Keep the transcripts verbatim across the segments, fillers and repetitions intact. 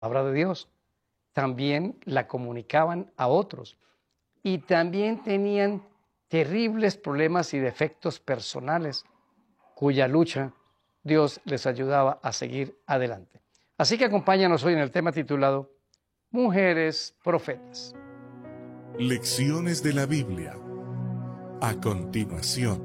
palabra de Dios, también la comunicaban a otros y también tenían terribles problemas y defectos personales cuya lucha Dios les ayudaba a seguir adelante. Así que acompáñanos hoy en el tema titulado Mujeres Profetas. Lecciones de la Biblia. A continuación.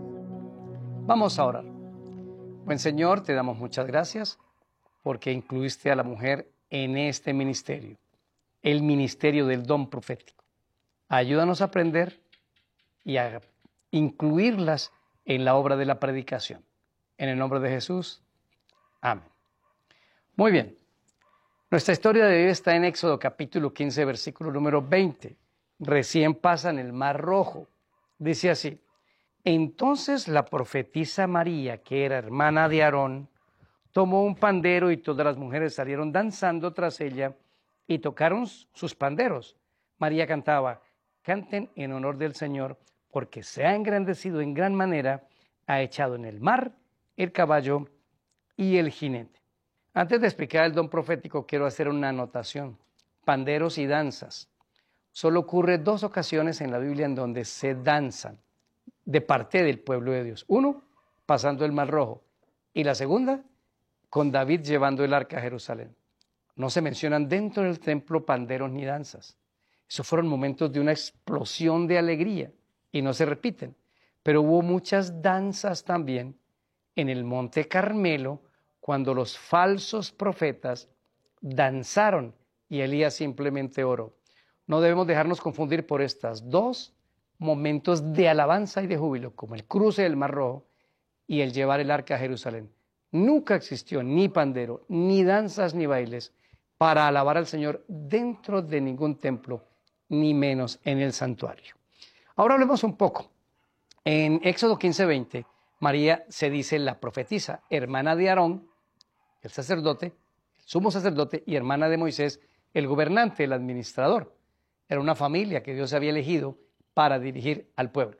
Vamos a orar. Buen Señor, te damos muchas gracias porque incluiste a la mujer en este ministerio, el ministerio del don profético. Ayúdanos a aprender y a incluirlas en la obra de la predicación. En el nombre de Jesús, amén. Muy bien, nuestra historia de hoy está en Éxodo capítulo quince, versículo número veinte. Recién pasan el Mar Rojo. Dice así: entonces la profetisa María, que era hermana de Aarón, tomó un pandero y todas las mujeres salieron danzando tras ella y tocaron sus panderos. María cantaba: canten en honor del Señor, porque se ha engrandecido en gran manera, ha echado en el mar el caballo y el jinete. Antes de explicar el don profético, quiero hacer una anotación. Panderos y danzas. Solo ocurre dos ocasiones en la Biblia en donde se danzan de parte del pueblo de Dios. Uno, pasando el Mar Rojo, y la segunda, con David llevando el arca a Jerusalén. No se mencionan dentro del templo panderos ni danzas. Esos fueron momentos de una explosión de alegría y no se repiten. Pero hubo muchas danzas también en el Monte Carmelo cuando los falsos profetas danzaron y Elías simplemente oró. No debemos dejarnos confundir por estas dos momentos de alabanza y de júbilo, como el cruce del Mar Rojo y el llevar el arca a Jerusalén. Nunca existió ni pandero, ni danzas, ni bailes para alabar al Señor dentro de ningún templo, ni menos en el santuario. Ahora hablemos un poco. En Éxodo quince, veinte, María se dice la profetisa, hermana de Aarón, el sacerdote, el sumo sacerdote, y hermana de Moisés, el gobernante, el administrador. Era una familia que Dios había elegido para dirigir al pueblo.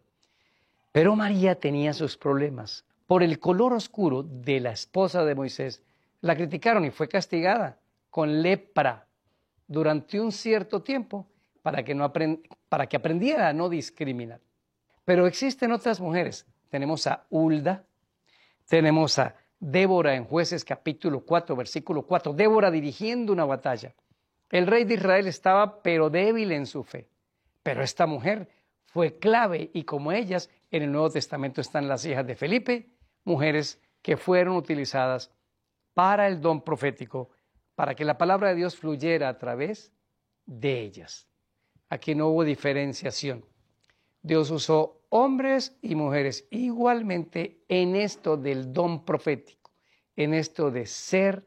Pero María tenía sus problemas. Por el color oscuro de la esposa de Moisés, la criticaron y fue castigada con lepra durante un cierto tiempo para que, no aprend- para que aprendiera a no discriminar. Pero existen otras mujeres. Tenemos a Hulda, tenemos a Débora en Jueces capítulo cuatro, versículo cuatro. Débora dirigiendo una batalla. El rey de Israel estaba pero débil en su fe. Pero esta mujer fue clave y como ellas, en el Nuevo Testamento están las hijas de Felipe, mujeres que fueron utilizadas para el don profético, para que la palabra de Dios fluyera a través de ellas. Aquí no hubo diferenciación. Dios usó hombres y mujeres igualmente en esto del don profético, en esto de ser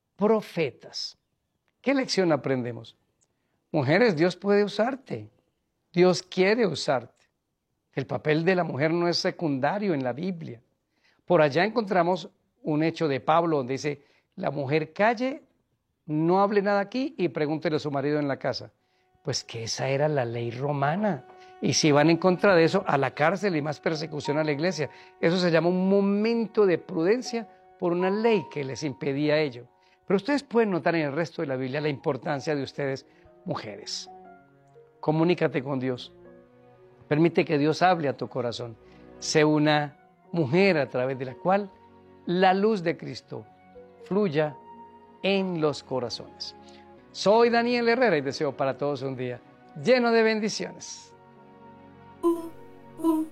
profetas. ¿Qué lección aprendemos? Mujeres, Dios puede usarte. Dios quiere usarte. El papel de la mujer no es secundario en la Biblia. Por allá encontramos un hecho de Pablo donde dice, la mujer calle, no hable nada aquí y pregúntele a su marido en la casa. Pues que esa era la ley romana. Y si van en contra de eso, a la cárcel y más persecución a la iglesia. Eso se llama un momento de prudencia por una ley que les impedía ello. Pero ustedes pueden notar en el resto de la Biblia la importancia de ustedes, mujeres. Comunícate con Dios. Permite que Dios hable a tu corazón. Sé una mujer a través de la cual la luz de Cristo fluya en los corazones. Soy Daniel Herrera y deseo para todos un día lleno de bendiciones.